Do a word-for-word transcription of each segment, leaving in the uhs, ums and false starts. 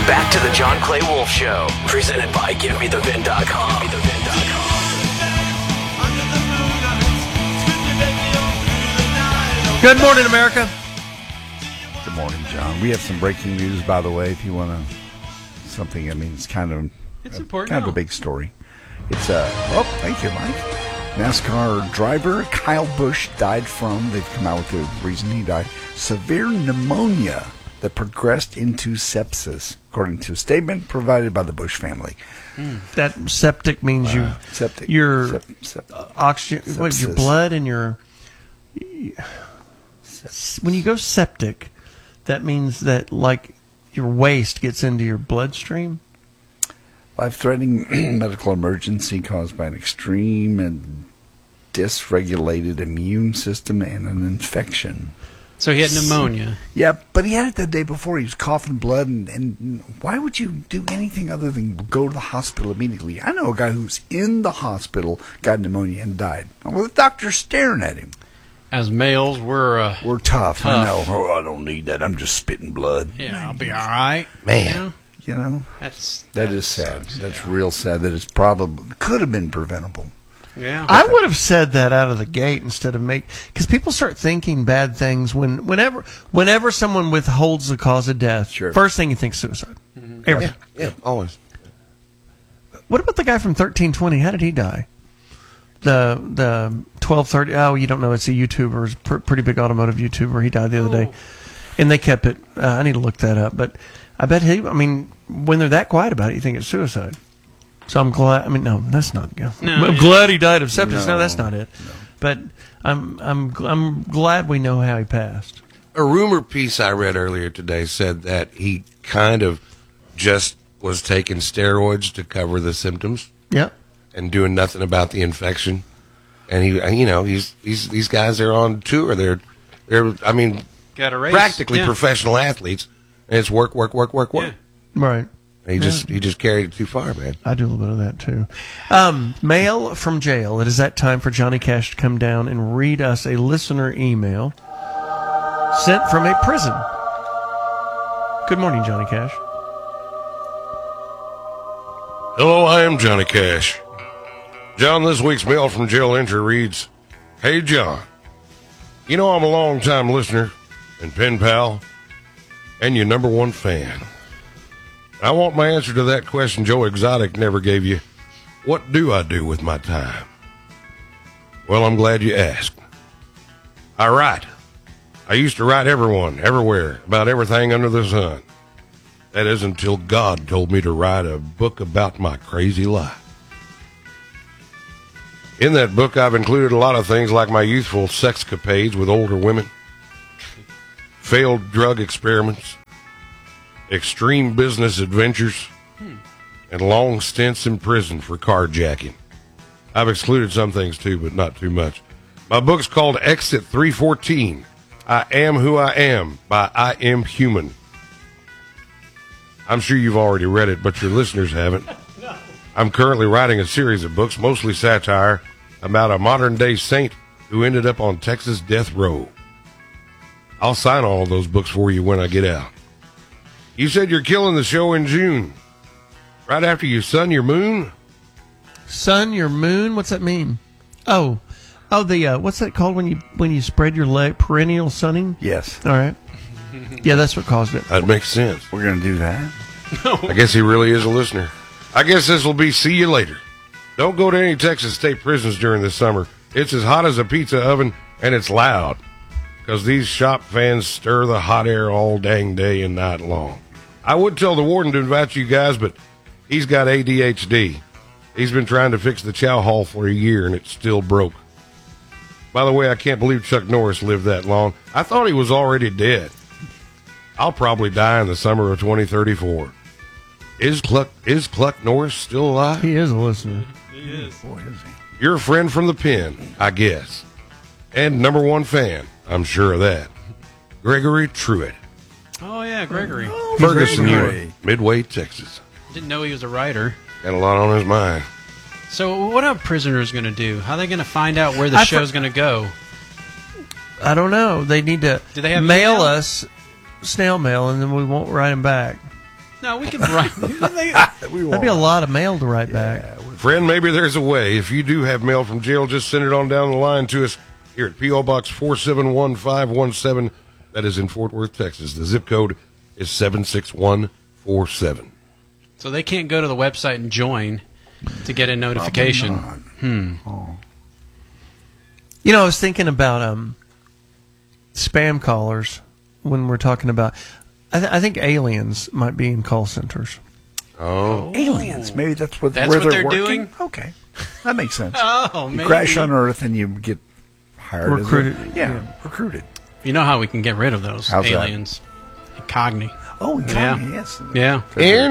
Back to the John Clay Wolf Show, presented by Give Me The Vin dot com. Give Me The Vin dot com. Good morning, America. Good morning, John. We have some breaking news, by the way, if you want to, something, I mean, it's kind of, it's a, important kind of a big story. It's a, oh, thank you, Mike. NASCAR driver Kyle Busch died from, they've come out with the reason he died, severe pneumonia that progressed into sepsis, according to a statement provided by the Busch family. Mm. That septic means you, uh, septic, your sep, sep, oxygen, what, your blood and your, when you go septic, that means that like your waste gets into your bloodstream. Life-threatening medical emergency caused by an extreme and dysregulated immune system and an infection. So he had pneumonia. Yeah, but he had it the day before. He was coughing blood, and, and why would you do anything other than go to the hospital immediately? I know a guy who's in the hospital, got pneumonia, and died. Well, the doctor's staring at him. As males, we're uh, we're tough. tough. I know. Oh, I don't need that. I'm just spitting blood. Yeah, I'll be all right. Man, you know, you know that's that that is sad. sucks, That's yeah. real sad. That it's probably could have been preventable. Yeah, I would have said that out of the gate instead of make, because people start thinking bad things when whenever whenever someone withholds the cause of death. Sure. First thing you think suicide. Mm-hmm. Every- Yeah, yeah, always. What about the guy from thirteen twenty? How did he die? The the twelve thirty. Oh, you don't know. It's a YouTuber. It's a pr- pretty big automotive YouTuber. He died the other Oh. day, and they kept it. Uh, I need to look that up. But I bet he. I mean, when they're that quiet about it, you think it's suicide. So I'm glad. I mean, no, that's not good. No, I'm yeah. glad he died of sepsis. No, No, that's not it. no. But I'm I'm gl- I'm glad we know how he passed. A rumor piece I read earlier today said that he kind of just was taking steroids to cover the symptoms Yeah. and doing nothing about the infection. And he, you know, he's these these guys are on tour. They're they're I mean, got a race. practically yeah. professional athletes. And it's work, work, work, work, work. Yeah. Right. And he just he just carried it too far, man. I do a little bit of that too. Um, mail from jail. It is that time for Johnny Cash to come down and read us a listener email sent from a prison. Good morning, Johnny Cash. Hello, I am Johnny Cash. John, this week's mail from jail entry reads, Hey, John, you know I'm a long-time listener and pen pal and your number one fan. I want my answer to that question Joe Exotic never gave you. What do I do with my time? Well, I'm glad you asked. I write. I used to write everyone, everywhere, about everything under the sun. That is until God told me to write a book about my crazy life. In that book, I've included a lot of things like my youthful sexcapades with older women, failed drug experiments, extreme business adventures, hmm. and long stints in prison for carjacking. I've excluded some things too, but not too much. My book's called Exit three fourteen, I Am Who I Am by I Am Human. I'm sure you've already read it, but your listeners haven't. No. I'm currently writing a series of books, mostly satire, about a modern-day saint who ended up on Texas death row. I'll sign all of those books for you when I get out. You said you're killing the show in June, right after you sun your moon? Sun your moon? What's that mean? Oh, oh, the uh, what's that called when you when you spread your leg? Perennial sunning? Yes. All right. Yeah, that's what caused it. That makes sense. We're going to do that. I guess he really is a listener. I guess this will be see you later. Don't go to any Texas state prisons during the summer. It's as hot as a pizza oven, and it's loud, because these shop fans stir the hot air all dang day and night long. I would tell the warden to invite you guys, but he's got A D H D. He's been trying to fix the chow hall for a year, and it's still broke. By the way, I can't believe Chuck Norris lived that long. I thought he was already dead. I'll probably die in the summer of twenty thirty-four. Is Cluck, is Cluck Norris still alive? He is a listener. He is. Boy, is he. You're a friend from the pen, I guess. And number one fan, I'm sure of that. Gregory Truitt. Oh, yeah, Gregory. Oh, Ferguson Gregory. Unit, Midway, Texas. Didn't know he was a writer. Got a lot on his mind. So what are prisoners going to do? How are they going to find out where the I show's fr- going to go? I don't know. They need to Do they have mail email? us snail mail, and then we won't write them back. No, we can write. we That'd be a lot of mail to write back. Friend, maybe there's a way. If you do have mail from jail, just send it on down the line to us here at P O. Box four seven one five one seven. That is in Fort Worth, Texas. The zip code is seven six one four seven. So they can't go to the website and join to get a notification. Hmm. Oh. You know, I was thinking about um, spam callers when we're talking about. I, th- I think aliens might be in call centers. Oh. Aliens. Maybe that's what, That's where what they're, they're working. doing? Okay. That makes sense. Oh, you maybe. crash on Earth and you get hired. as a- Recruited. yeah, Yeah. recruited. You know how we can get rid of those How's that? aliens? Incogni. Oh, Yeah. Incogni, yes. Yeah.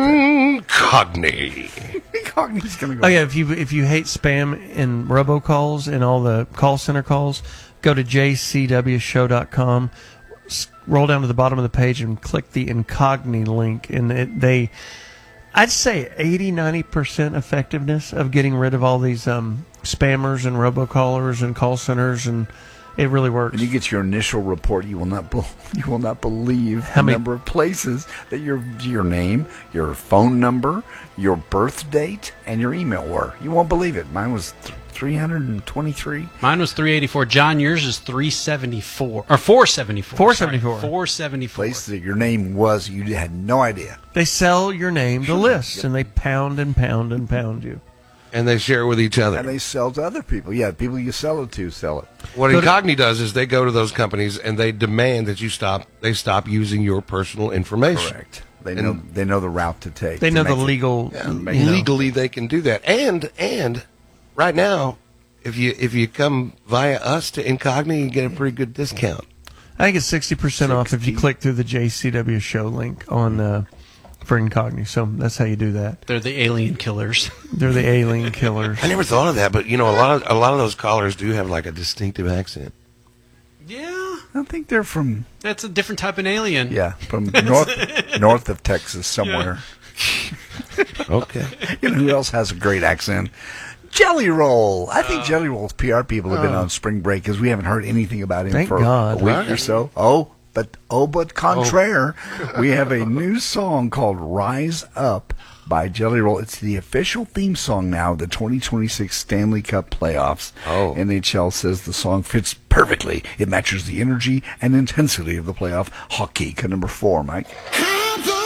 Incogni. Incogni's going to go. Oh yeah, if you if you hate spam and robocalls and all the call center calls, go to j c w show dot com, scroll down to the bottom of the page and click the Incogni link, and it, they, I'd say eighty, ninety percent effectiveness of getting rid of all these um, spammers and robocallers and call centers, and it really works. When you get your initial report, you will not be- you will not believe How the many- number of places that your your name, your phone number, your birth date, and your email were. You won't believe it. Mine was th- three hundred twenty-three. Mine was three eighty-four. John, yours is three seventy-four. Or four seventy-four. four seventy-four. four seventy-four. Places that your name was, you had no idea. They sell your name to lists, and they pound and pound and pound you. And they share it with each other. And they sell to other people. Yeah, people you sell it to sell it. What Go to- Incogni does is they go to those companies and they demand that you stop. They stop using your personal information. Correct. They know And- they know the route to take. They to know the make it- legal. Yeah, you make it- know. Legally, they can do that. And and right now, if you if you come via us to Incogni, you get a pretty good discount. I think it's sixty percent off if you sixty. click through the J C W show link on uh, for Incogni. So that's how you do that. They're the alien killers. They're the alien killers. I never thought of that, but you know, a lot of a lot of those callers do have like a distinctive accent. Yeah. I think they're from That's a different type of alien. yeah from north north of Texas somewhere. Okay. You know who else has a great accent? Jelly Roll. I think Jelly Roll's P R people have been on spring break because we haven't heard anything about him Thank for God. a week or so. Oh, but oh, but contraire, we have a new song called "Rise Up" by Jelly Roll. It's the official theme song now of the twenty twenty-six Stanley Cup playoffs. Oh. N H L says the song fits perfectly. It matches the energy and intensity of the playoff hockey. Cut number four, Mike.